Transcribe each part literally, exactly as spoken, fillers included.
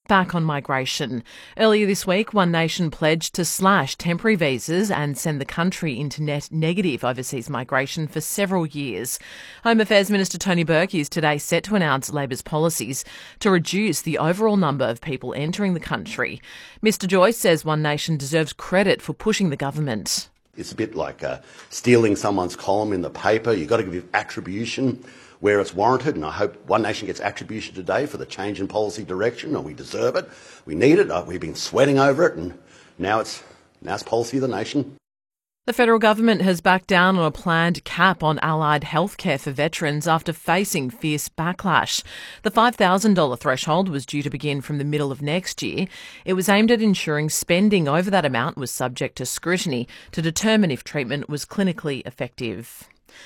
back on migration. Earlier this week, One Nation pledged to slash temporary visas and send the country into net negative overseas migration for several years. Home Affairs Minister Tony Burke is today set to announce Labor's policies to reduce the overall number of people entering the country. Mister Joyce says One Nation deserves credit for pushing the government. It's a bit like uh, stealing someone's column in the paper. You've got to give attribution where it's warranted, and I hope One Nation gets attribution today for the change in policy direction, and we deserve it. We need it. We've been sweating over it, and now it's, now it's policy of the nation. The federal government has backed down on a planned cap on allied healthcare for veterans after facing fierce backlash. The five thousand dollars threshold was due to begin from the middle of next year. It was aimed at ensuring spending over that amount was subject to scrutiny to determine if treatment was clinically effective.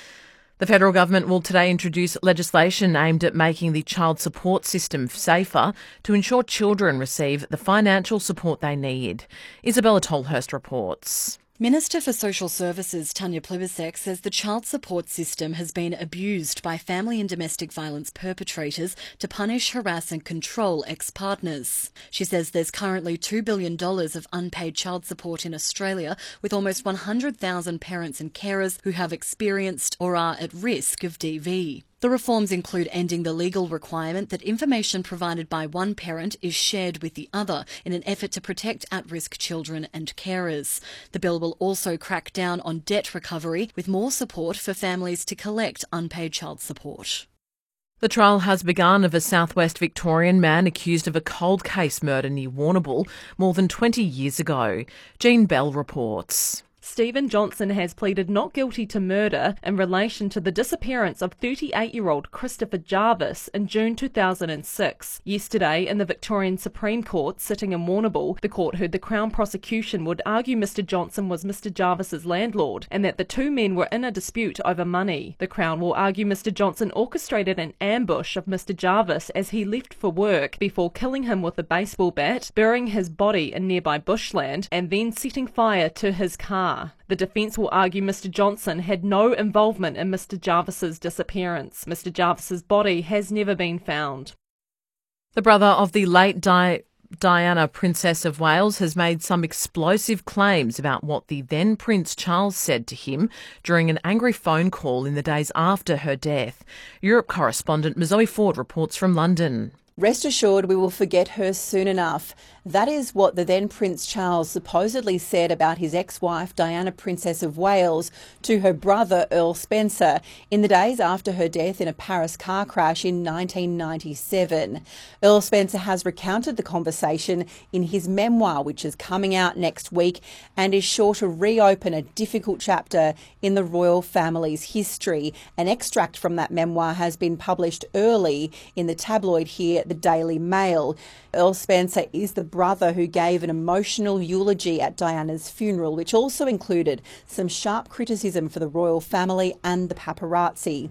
The federal government will today introduce legislation aimed at making the child support system safer to ensure children receive the financial support they need. Isabella Tolhurst reports. Minister for Social Services Tanya Plibersek says the child support system has been abused by family and domestic violence perpetrators to punish, harass and control ex-partners. She says there's currently two billion dollars of unpaid child support in Australia, with almost one hundred thousand parents and carers who have experienced or are at risk of D V. The reforms include ending the legal requirement that information provided by one parent is shared with the other in an effort to protect at-risk children and carers. The bill will also crack down on debt recovery, with more support for families to collect unpaid child support. The trial has begun of a southwest Victorian man accused of a cold case murder near Warrnambool more than twenty years ago. Jean Bell reports. Stephen Johnson has pleaded not guilty to murder in relation to the disappearance of thirty-eight-year-old Christopher Jarvis in June two thousand six. Yesterday, in the Victorian Supreme Court sitting in Warrnambool, the court heard the Crown prosecution would argue Mister Johnson was Mister Jarvis's landlord and that the two men were in a dispute over money. The Crown will argue Mister Johnson orchestrated an ambush of Mister Jarvis as he left for work before killing him with a baseball bat, burying his body in nearby bushland and then setting fire to his car. The defence will argue Mister Johnson had no involvement in Mister Jarvis's disappearance. Mister Jarvis's body has never been found. The brother of the late Di- Diana, Princess of Wales, has made some explosive claims about what the then Prince Charles said to him during an angry phone call in the days after her death. Europe correspondent Mazoe Ford reports from London. Rest assured we will forget her soon enough. That is what the then Prince Charles supposedly said about his ex-wife Diana, Princess of Wales, to her brother Earl Spencer in the days after her death in a Paris car crash in nineteen ninety-seven. Earl Spencer has recounted the conversation in his memoir, which is coming out next week and is sure to reopen a difficult chapter in the royal family's history. An extract from that memoir has been published early in the tabloid here, the Daily Mail. Earl Spencer is the brother who gave an emotional eulogy at Diana's funeral, which also included some sharp criticism for the royal family and the paparazzi.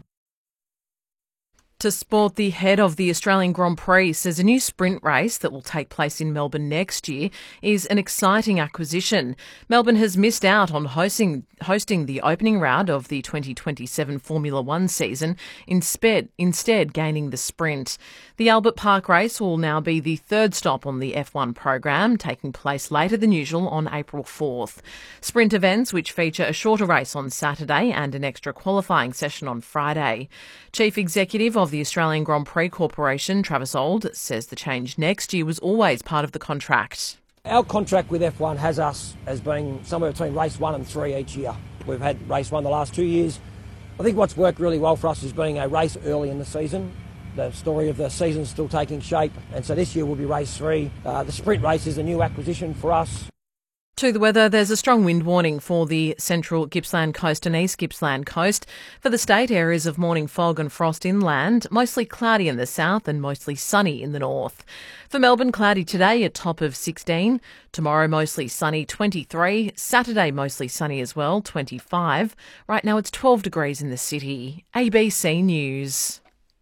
To sport, the head of the Australian Grand Prix says a new sprint race that will take place in Melbourne next year is an exciting acquisition. Melbourne has missed out on hosting, hosting the opening round of the twenty twenty-seven Formula One season, instead, instead gaining the sprint. The Albert Park race will now be the third stop on the F one program, taking place later than usual on April fourth. Sprint events, which feature a shorter race on Saturday and an extra qualifying session on Friday. Chief Executive of the Australian Grand Prix Corporation, Travis Auld, says the change next year was always part of the contract. Our contract with F one has us as being somewhere between race one and three each year. We've had race one the last two years. I think what's worked really well for us is being a race early in the season. The story of the season's still taking shape, and so this year will be race three. Uh, the sprint race is a new acquisition for us. To the weather, there's a strong wind warning for the central Gippsland coast and east Gippsland coast. For the state, areas of morning fog and frost inland, mostly cloudy in the south and mostly sunny in the north. For Melbourne, cloudy today, a top of sixteen. Tomorrow, mostly sunny, twenty-three. Saturday, mostly sunny as well, twenty-five. Right now, it's twelve degrees in the city. A B C News.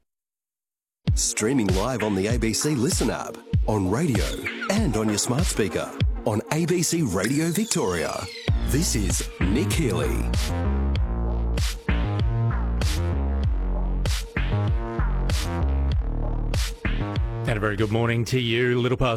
Streaming live on the A B C Listen app, on radio and on your smart speaker. On A B C Radio Victoria, this is Nick Healy. And a very good morning to you. Little past